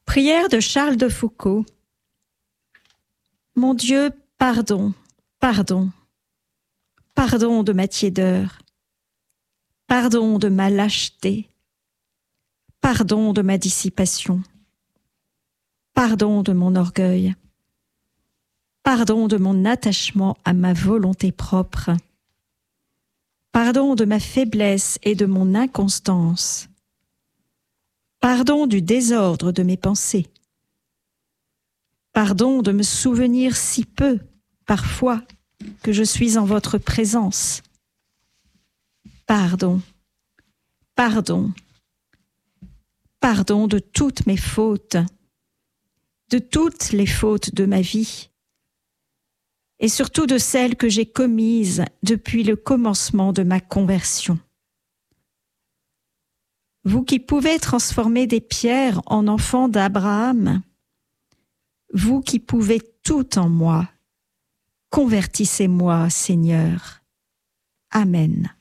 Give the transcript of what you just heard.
Prière de Charles de Foucauld. Mon Dieu, pardon, pardon. Pardon de ma tiédeur. Pardon de ma lâcheté. Pardon de ma dissipation. Pardon de mon orgueil. Pardon de mon attachement à ma volonté propre. Pardon de ma faiblesse et de mon inconstance. Pardon du désordre de mes pensées. Pardon de me souvenir si peu, parfois, que je suis en votre présence. Pardon, pardon, pardon de toutes mes fautes, de toutes les fautes de ma vie, et surtout de celles que j'ai commises depuis le commencement de ma conversion. Vous qui pouvez transformer des pierres en enfants d'Abraham, vous qui pouvez tout en moi, convertissez-moi, Seigneur. Amen.